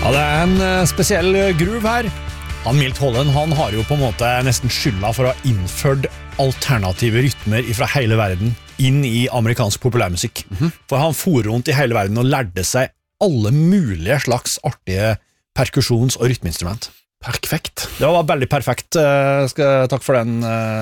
Ja, det en spesiell groove her. Han Milt Holland, han har jo på en måte nesten skylda for å ha innført alternative rytmer fra hele verden inn i amerikansk populærmusikk. For han for rundt i hele verden og lærte seg alle mulige slags artige perkusjons- og rytmeinstrument. Perfekt. Det var veldig perfekt. Takk for den,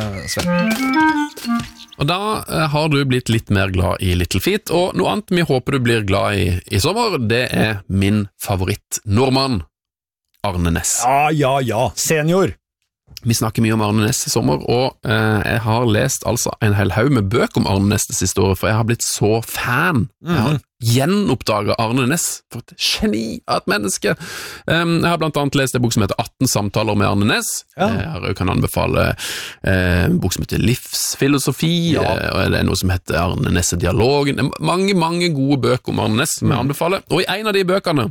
Sven. Og da har du blitt litt mer glad i Little Feat, og noe annet vi håper du blir glad i sommer, det er min favoritt nordmann, Arne Næss. Ja, senior. Vi snakker mye om Arne Næss i sommer, og jeg har lest altså en hel haug med bøker om Arne Næss det siste året, for jeg har blitt så fan. Jeg har gjenoppdaget Arne Næss, for et geni av et menneske. Jeg har blant annet lest en bok som heter 18 samtaler med Arne Næss. Jeg kan anbefale en bok som heter Livsfilosofi, og det er noe som heter Arne Næss-dialogen. Mange gode bøker om Arne Næss som jeg anbefaler, og i en av de bøkene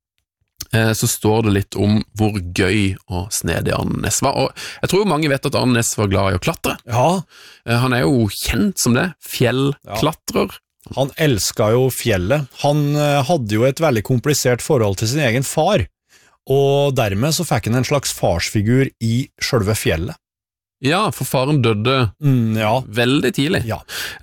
så står det litt om hvor gøy og snedig Arne Næss var, og jeg tror mange vet at Arne Næss var glad i å klatre. Ja. Han er jo kjent som det, fjellklatrer. Han elsket jo fjellet. Han hadde jo et veldig komplisert forhold til sin egen far, og dermed så fikk han en slags farsfigur i selve fjellet. Ja, for faren døde veldig tidlig. Ja.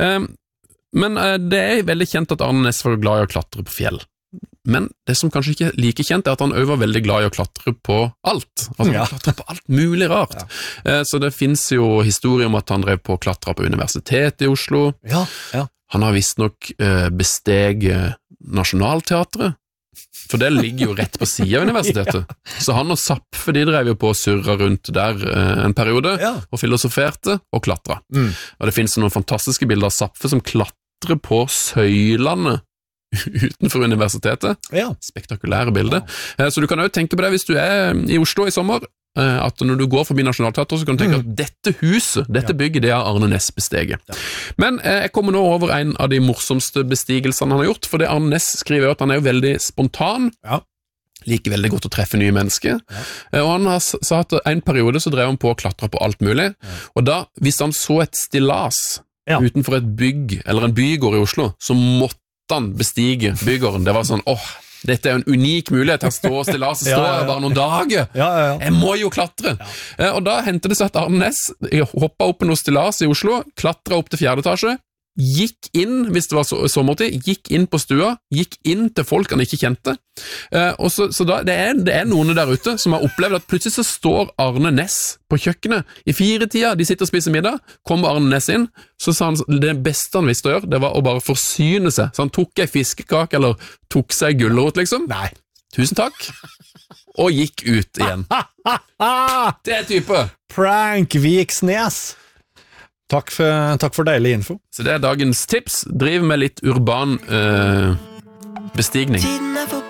Men det er veldig kjent at Arne Næss var glad i å klatre på fjell. Men det som kanskje ikke er like kjent er at han også var veldig glad i å klatre på alt. Altså han klatre på alt mulig rart. Så det finnes jo historier om at han drev på å klatre på Universitetet i Oslo. Ja. Han har visst nok besteg Nationalteatret, for det ligger jo rett på siden av universitetet. Så han og Zapfe, de drev jo på å surre rundt der en periode, og filosoferte og klatra. Og det finnes noen fantastiske bilder av Zapfe som klatrer på søylene utenfor universitetet. Spektakulære bilder. Så du kan jo tenke på det hvis du er i Oslo i sommer, at når du går forbi Nationalteatret, så kan du tenke at dette huset, dette bygget, det er Arne Næss besteget. Men jeg kommer nå over en av de morsomste bestigelsene han har gjort, for det Arne Næss skriver jo at han er jo veldig spontan, liker veldig godt å treffe nye mennesker, og han har sagt at en periode så drev han på å klatre på alt mulig, og da, hvis han så et stillas utenfor et bygg, eller en bygård i Oslo, så måtte han bestige bygården. Det var sånn, dette er en unik mulighet, her står stillas, står her bare noen dager. Jeg må jo klatre. Og da hentet det seg at Arne Næss hoppet opp på noe stillas i Oslo, klatra opp til 4. etasje, gikk inn, hvis det var sommertid, gikk inn på stua, gikk inn til folk han ikke kjente, og så da, det er noen der ute som har opplevd at plutselig så står Arne Næss på kjøkkenet i 4-tida, de sitter og spiser middag, kommer Arne Næss inn, så sa han det beste han visste å gjøre, det var å bare forsyne seg, så han tok ei fiskekake eller tok seg gulrot liksom. Nei. Tusen takk. Og gikk ut igjen. Det er type. Prank Viksnes. Takk for deilig info. Så det er dagens tips. Driv med litt urban bestigning.